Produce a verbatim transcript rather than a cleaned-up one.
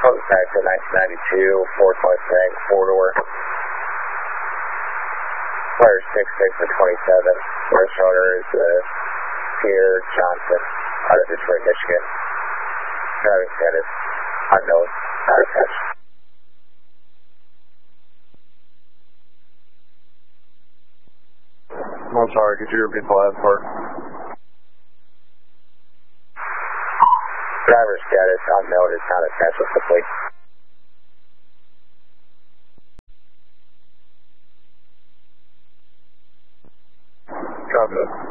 Close back to nineteen ninety-two, Ford Mustang, four-door. Flyer six six for twenty-seven. First owner is uh, Pierre Johnson out of Detroit, Michigan. Driving status unknown, not attached. I'm sorry, could you repeat the last part? Driver status unknown is not attached with the plate. Copy that.